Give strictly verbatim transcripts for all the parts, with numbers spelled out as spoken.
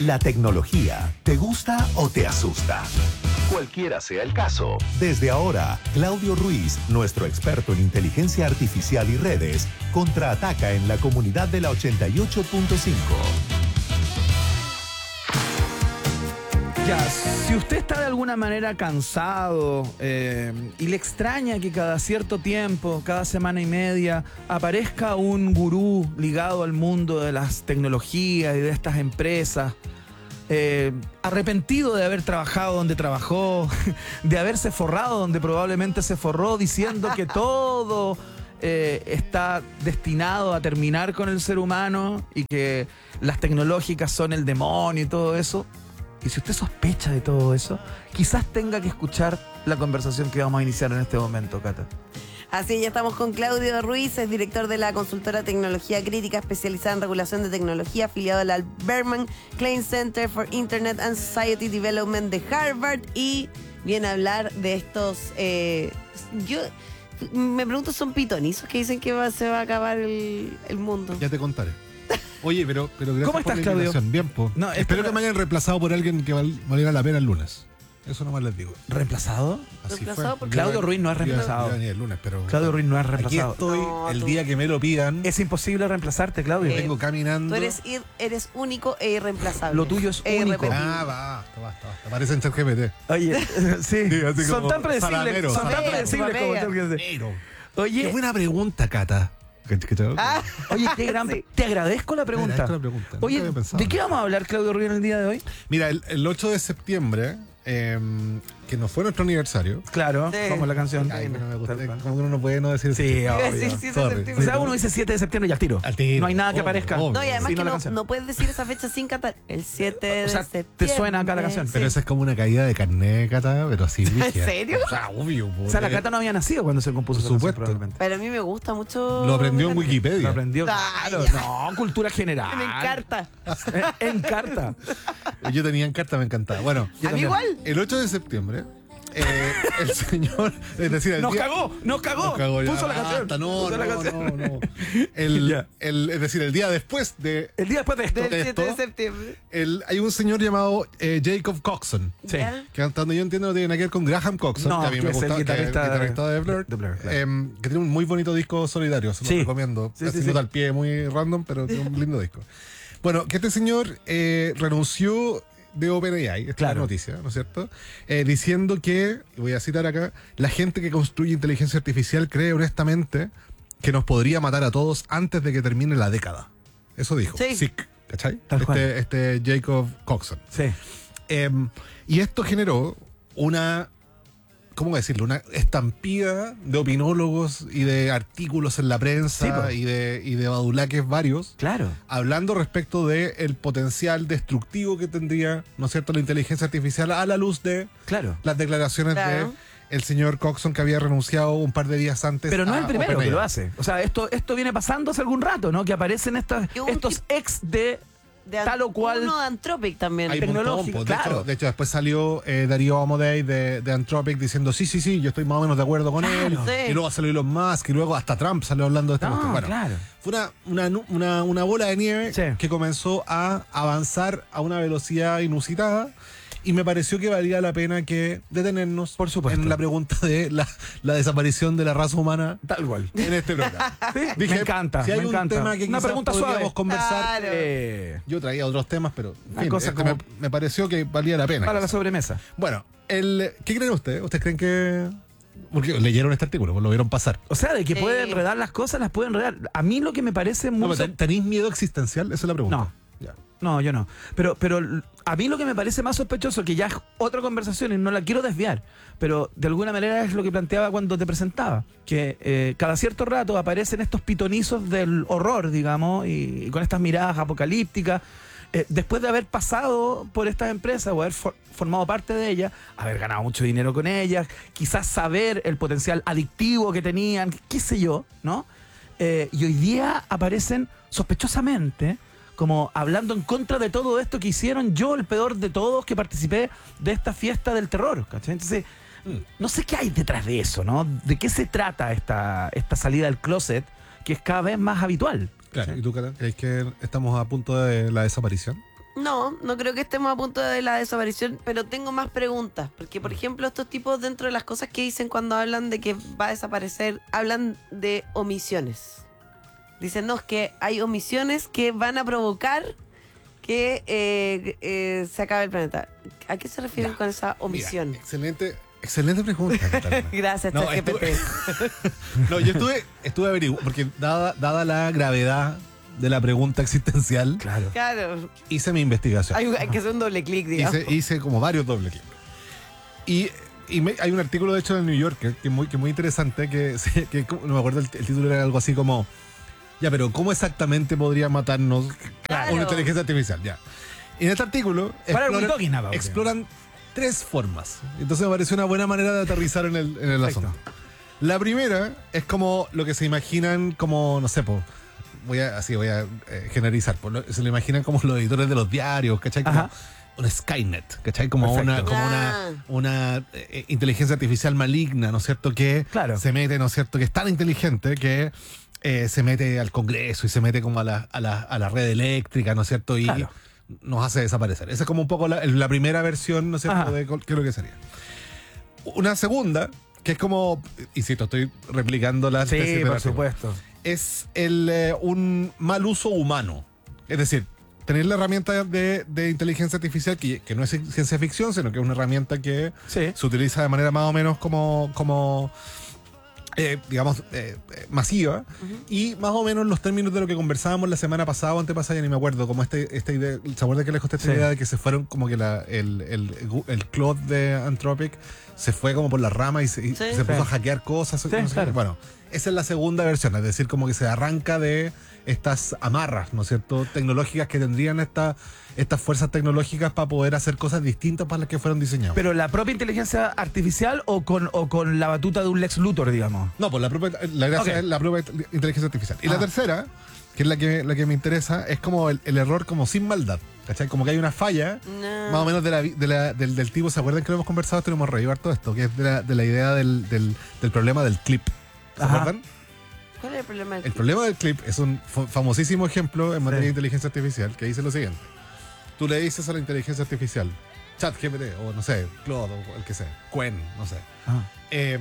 La tecnología, ¿te gusta o te asusta? Cualquiera sea el caso, desde ahora, Claudio Ruiz, nuestro experto en inteligencia artificial y redes, contraataca en la comunidad de la ochenta y ocho punto cinco. Ya, si usted está de alguna manera cansado eh, y le extraña que cada cierto tiempo, cada semana y media, aparezca un gurú ligado al mundo de las tecnologías y de estas empresas, eh, arrepentido de haber trabajado donde trabajó, de haberse forrado donde probablemente se forró, diciendo que todo eh, está destinado a terminar con el ser humano y que las tecnológicas son el demonio y todo eso. Y si usted sospecha de todo eso, quizás tenga que escuchar la conversación que vamos a iniciar en este momento, Cata. Así, ya estamos con Claudio Ruiz, es director de la consultora Tecnología Crítica, especializada en regulación de tecnología, afiliado al Berman Klein Center for Internet and Society Development de Harvard, y viene a hablar de estos... Eh, yo me pregunto, ¿son pitonizos que dicen que va, se va a acabar el, el mundo? Ya te contaré. Oye, pero, pero gracias ¿Cómo estás, por la Claudio? invitación. Bien, po. No, Espero esto- que me hayan reemplazado por alguien que val- valiera la pena el lunes. Eso nomás les digo. ¿Reemplazado? Así ¿Reemplazado fue. por Claudio Yo- Ruiz no es yo- reemplazado. yo venía el lunes, pero Claudio Ruiz no es aquí reemplazado. estoy No, el tú- día que me lo pidan. Es imposible reemplazarte, Claudio. Eh, Vengo caminando. Tú eres, ir- eres único e irreemplazable. Lo tuyo es E único. irrepetible. Ah, basta, basta, basta. Parecen ChatGPT. Oye, sí, Sí, así son como tan predecibles, salamero, son tan salamero. predecibles como Papega. tú que sé. Pero, qué Oye, buena pregunta, Cata. Ah, oye, qué gran, Sí. te agradezco la pregunta. Agradezco la pregunta. Nunca Oye, había pensado ¿de en qué eso. vamos a hablar, Claudio Ruiz, en el día de hoy? Mira, el, el ocho de septiembre, eh, que no fue nuestro aniversario. Claro, Sí. como la canción. Ay, pero me gusta, Tal cual. como que uno no puede no decir Sí, eso. iba a obvio. decir siete de Sorry. septiembre. O sea, uno dice siete de septiembre y al tiro. Al tiro. No hay nada que Obvio, aparezca. obvio. no, y además Sí, que no la no, canción. no puedes decir esa fecha sin cantar. El siete de O sea, te septiembre. suena acá la canción. Pero Sí. esa es como una caída de carnet, Cata, pero así. ¿En serio? O sea, obvio. po. O sea, la Cata no había nacido cuando se compuso Por esa canción, supuesto. probablemente. Pero a mí me gusta mucho. Lo aprendió en me encanta. Wikipedia. Lo aprendió. Ay, Claro, ya. no, cultura general. Me encanta. Eh, En carta. Yo tenía en carta, me encantaba. Bueno, A mí igual. el ocho de septiembre, eh, el señor, es decir, el Nos día- cagó, nos cagó. Nos cagó, ya, Puso la canción. basta, no, Puso no, la canción. no, no. El, Ya. el- es decir, el día después de... El día después de esto. Del siete de esto. septiembre. El, hay un señor llamado eh, Jacob Coxon. Sí. ¿Ya? Que hasta donde yo entiendo no tiene nada que ver con Graham Coxon, No, que a mí que me es el gusta, que es el guitarrista de- guitarrista de Blur, de Blur, claro. em, que tiene un muy bonito disco solidario, se lo Sí. recomiendo. Sí, sí, Así sí. nota al pie, muy random, pero tiene un lindo disco. Bueno, que este señor eh, renunció de OpenAI, esta es Claro. la noticia, ¿no es cierto? Eh, diciendo que, y voy a citar acá, la gente que construye inteligencia artificial cree honestamente que nos podría matar a todos antes de que termine la década. Eso dijo. Sí. Sick, ¿cachai? Tal cual. Este, este Jacob Coxon. Sí. Em, y esto generó una, ¿cómo decirlo? Una estampida de opinólogos y de artículos en la prensa Sí, po. y de, y de badulaques varios, Claro. hablando respecto del potencial destructivo que tendría, ¿no es cierto?, la inteligencia artificial a la luz de Claro. las declaraciones Claro. de el señor Coxon, que había renunciado un par de días antes. Pero no es a el primero OpenAI. que lo hace. O sea, esto, esto viene pasando hace algún rato, ¿no? Que aparecen estas, Y un estos tip- ex de De an- tal o cual. Uno de Anthropic también. Hay un montón, tecnológico, pues. De, claro. hecho, de hecho, después salió eh, Darío Amodei de, de Anthropic diciendo sí, sí, sí, yo estoy más o menos de acuerdo con él. Sí. Y luego salió Elon Musk y luego hasta Trump salió hablando de esta No, cuestión. Bueno, claro. fue una, una, nu- una, una bola de nieve Sí. que comenzó a avanzar a una velocidad inusitada. Y me pareció que valía la pena que detenernos Por supuesto. en la pregunta de la, la desaparición de la raza humana Tal cual. en este programa. Sí, Dije, me encanta, si hay me un encanta. tema que Una quizás pregunta podríamos suave. conversar, Claro. Eh, yo traía otros temas, pero en Una fin, cosa este como- me, me pareció que valía la pena. para la quizás. sobremesa. Bueno, el, ¿qué creen ustedes? ¿Ustedes creen que...? Porque leyeron este artículo, pues lo vieron pasar. O sea, de que Sí. puede enredar las cosas, las puede enredar. A mí lo que me parece muy... No, pero, so- ¿Tenéis miedo existencial? Esa es la pregunta. No. Ya. No, yo no. Pero, pero l- a mí lo que me parece más sospechoso, que ya es otra conversación y no la quiero desviar, pero de alguna manera es lo que planteaba cuando te presentaba, que eh, cada cierto rato aparecen estos pitonizos del horror, digamos, y, y con estas miradas apocalípticas, eh, después de haber pasado por estas empresas o haber for- formado parte de ellas, haber ganado mucho dinero con ellas, quizás saber el potencial adictivo que tenían, qué sé yo, ¿no? Eh, y hoy día aparecen sospechosamente como hablando en contra de todo esto que hicieron yo, el peor de todos, que participé de esta fiesta del terror, ¿cachai? Entonces, no sé qué hay detrás de eso, ¿no? ¿De qué se trata esta, esta salida del closet que es cada vez más habitual? Claro. ¿cachai? ¿Y tú, Cata? ¿Crees que estamos a punto de la desaparición? No, No, no creo que estemos a punto de la desaparición, pero tengo más preguntas. Porque, por ejemplo, estos tipos, dentro de las cosas que dicen cuando hablan de que va a desaparecer, hablan de omisiones. Dicen, no, es que hay omisiones que van a provocar que eh, eh, se acabe el planeta. ¿A qué se refieren Ya. con esa omisión? Mira, excelente, excelente pregunta, Catalina. Gracias, No, ChatGPT. No, yo estuve, estuve averiguando, porque dada, dada la gravedad de la pregunta existencial, Claro. Claro, hice mi investigación. hay, hay que hacer un doble clic, digamos. Hice, hice como varios doble clics. Y, y me- hay un artículo, de hecho, en el New Yorker, que es muy, que es muy interesante, que, se- que como- no me acuerdo, el, el título era algo así como, ya, pero ¿cómo exactamente podría matarnos Claro. una inteligencia artificial? Ya. Y en este artículo Para el exploran, walkie-talkie, nada, porque- exploran tres formas. Entonces me pareció una buena manera de aterrizar en el, en el Perfecto. asunto. La primera es como lo que se imaginan como, no sé, po, voy a, así voy a eh, generalizar, po, lo- se lo imaginan como los editores de los diarios, ¿cachai? Como Ajá. un Skynet, ¿cachai? Como Perfecto. una, como Ah. una, una eh, inteligencia artificial maligna, ¿no es cierto? Que Claro. se mete, ¿no es cierto? Que es tan inteligente que eh, se mete al Congreso y se mete como a la, a la, a la red eléctrica, ¿no es cierto? Y Claro. nos hace desaparecer. Esa es como un poco la, la primera versión, ¿no es cierto? Ajá. De col- qué es lo que sería. Una segunda, que es como, insisto, estoy replicando las Sí, tesis del por artículo, supuesto. es el, eh, un mal uso humano. Es decir, tener la herramienta de, de inteligencia artificial, que, que no es ciencia ficción, sino que es una herramienta que Sí. se utiliza de manera más o menos como, como eh, digamos, eh, eh, masiva, y más o menos los términos de lo que conversábamos la semana pasada o antepasada, ya ni me acuerdo, como este, esta idea, ¿se acuerda que les conté esta Sí. idea de que se fueron como que la, el, el, el Claude de Anthropic se fue como por la rama y se, y Sí. se puso Sí. a hackear cosas? Sí, no sé qué? claro. Bueno, esa es la segunda versión, es decir, como que se arranca de estas amarras, ¿no es cierto?, tecnológicas que tendrían esta, estas fuerzas tecnológicas para poder hacer cosas distintas para las que fueron diseñadas. Pero la propia inteligencia artificial o con, o con la batuta de un Lex Luthor, digamos. No, pues la propia, la gracia Ok. es la propia inteligencia artificial. Y la Ah. tercera, que es la que, la que me interesa, es como el, el error como sin maldad. ¿Cachai? Como que hay una falla, No. más o menos de la, vi- de la- del, del tipo, ¿se acuerdan que lo hemos conversado? Tenemos que revivar todo esto, que es de la, de la idea del, del, del problema del clip. ¿Se Ajá. acuerdan? ¿Cuál es el problema? del El problema del clip es un fa- famosísimo ejemplo en materia Sí. de inteligencia artificial que dice lo siguiente. Tú le dices a la inteligencia artificial, ChatGPT, o no sé, Claude, o el que sea, Quen, no sé. Ah. eh,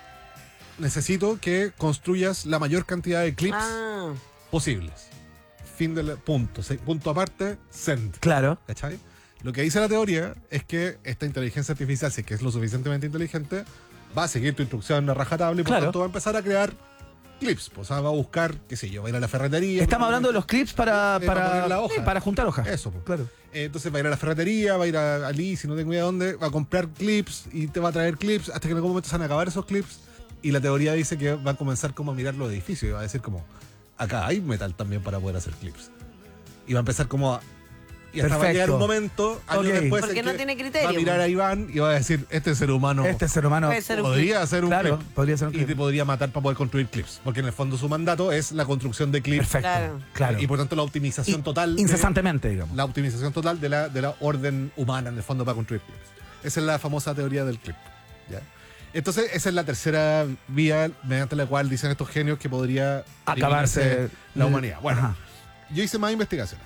necesito que construyas la mayor cantidad de clips Ah, posibles. Fin del punto. Se- Punto aparte, send. Claro. ¿Cachai? Lo que dice la teoría es que esta inteligencia artificial, si es que es lo suficientemente inteligente, va a seguir tu instrucción a rajatabla y por Claro. tanto va a empezar a crear clips. Pues, o sea, va a buscar, qué sé yo, va a ir a la ferretería. Estamos hablando de los clips para, Eh, para para, poner la hoja. sí, para juntar hojas. Eso, pues. Claro. Eh, Entonces va a ir a la ferretería, va a ir a, a Lee, si no tengo idea dónde, va a comprar clips y te va a traer clips hasta que en algún momento se van a acabar esos clips. Y la teoría dice que va a comenzar como a mirar los edificios y va a decir como, acá hay metal también para poder hacer clips. Y va a empezar como a... Y hasta va a llegar Perfecto. un momento, años Ok. después, Porque en no que tiene criterio. va a mirar a Iván y va a decir, este ser humano Este ser humano Puede ser un podría hacer un Claro, clip. podría ser un Y clip. te podría matar para poder construir clips. Porque en el fondo su mandato es la construcción de clips. Perfecto. Claro. Claro. Y por tanto la optimización Y- total. de- Incesantemente, digamos. la optimización total de la, de la orden humana en el fondo para construir clips. Esa es la famosa teoría del clip. ¿ya? Entonces, esa es la tercera vía mediante la cual dicen estos genios que podría Acabarse eliminarse la humanidad. Bueno, Ajá. yo hice más investigaciones.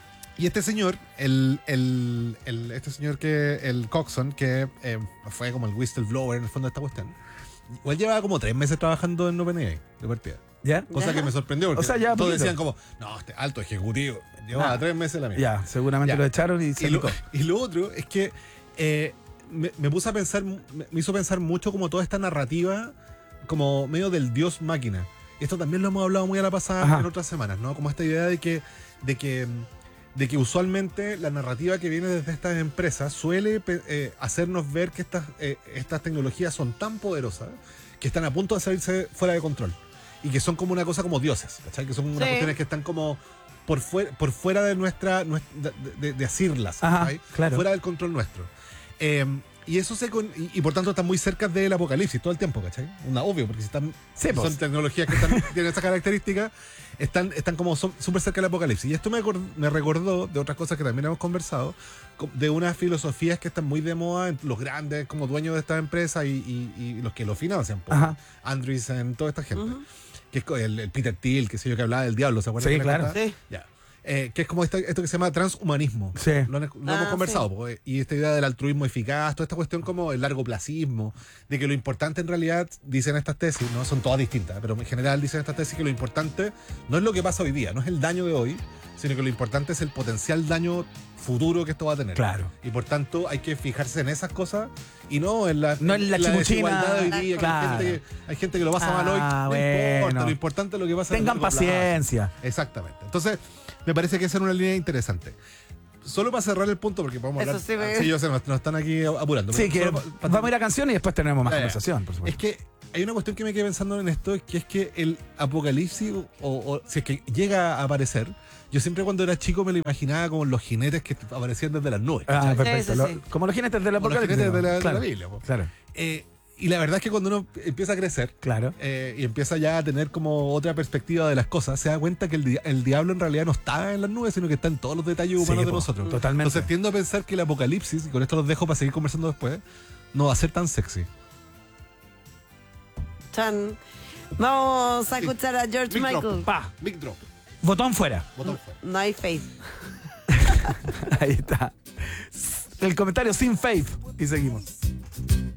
Y este señor, el, el, el- este señor que, el Coxon, que eh, fue como el whistleblower en el fondo de esta cuestión, igual llevaba como tres meses trabajando en OpenAI de partida. ¿Ya? Cosa Ya. que me sorprendió. Porque O sea, ya todos poquito. decían como, no, este alto ejecutivo. Llevaba Ah. tres meses la misma. Ya, seguramente Ya. lo echaron y se Y lo, picó. y lo otro es que eh, me, me puse a pensar, me, me hizo pensar mucho como toda esta narrativa, como medio del dios máquina. Y esto también lo hemos hablado muy a la pasada Ajá. en otras semanas, ¿no? Como esta idea de que, de que, de que usualmente la narrativa que viene desde estas empresas suele pe- eh, hacernos ver que estas, eh, estas tecnologías son tan poderosas que están a punto de salirse fuera de control. Y que son como una cosa como dioses, ¿cachai? Que son unas Sí. cuestiones que están como por fuera, por fuera de nuestra, nuestra- de, de- de asirlas, Ajá, ¿cachai? claro. Fuera del control nuestro. Eh, y eso se con- y, y por tanto están muy cerca del apocalipsis todo el tiempo, ¿cachai? Una obvio, porque si están Sí, son pues. tecnologías que están, tienen esa característica, están, están como son- súper cerca del apocalipsis. Y esto me, acor- me recordó de otras cosas que también hemos conversado, co- de unas filosofías que están muy de moda en los grandes como dueños de estas empresas y, y- y los que lo financian, pues, Ajá. Andreessen, toda esta gente. Ujú. Que es co- el, el Peter Thiel, que sé yo, que hablaba del diablo, ¿se acuerdan? Sí, que le claro. contaba? Sí. Ya. Eh, que es como esta- esto que se llama transhumanismo. Sí. Lo, han- lo Ah, hemos conversado. sí. po, eh, y esta idea del altruismo eficaz, toda esta cuestión como el largo placismo, de que lo importante en realidad, dicen estas tesis, no son todas distintas, pero en general dicen estas tesis que lo importante no es lo que pasa hoy día, no es el daño de hoy, sino que lo importante es el potencial daño futuro que esto va a tener. Claro. Y por tanto hay que fijarse en esas cosas y no en la, No en la chimuchina. desigualdad de hoy día. que Claro. hay, gente que, hay gente que lo pasa Ah, mal hoy. No bueno. importa, lo importante es lo que pasa en el Tengan largo plazo. paciencia. Exactamente. Entonces, me parece que esa es una línea interesante. Solo para cerrar el punto, porque podemos Eso hablar. sí me- Sí, yo sé, nos, nos están aquí apurando. Sí, pero que solo pa- pa- vamos a ir a canciones y después tenemos más Ya, ya. conversación, por Es supuesto. que hay una cuestión que me quedé pensando en esto, que es que el apocalipsis, o, o si es que llega a aparecer, yo siempre cuando era chico me lo imaginaba como los jinetes que aparecían desde las nubes. Ah, ¿cachai? perfecto. Sí, Lo- sí, sí. Como los jinetes del Como los apocalipsis. jinetes de la, de claro, la Biblia. po. Claro, Eh, y la verdad es que cuando uno empieza a crecer, claro. eh, y empieza ya a tener como otra perspectiva de las cosas, se da cuenta que el, di- el diablo en realidad no está en las nubes, sino que está en todos los detalles humanos Sí, de po, nosotros. totalmente. Entonces tiendo a pensar que el apocalipsis, y con esto los dejo para seguir conversando después, no va a ser tan sexy. Chan. Vamos a Sí. escuchar a George Big Michael. drop. Pa, Big drop. botón fuera. Botón fuera. No hay faith. Ahí está. El comentario sin faith. Y seguimos.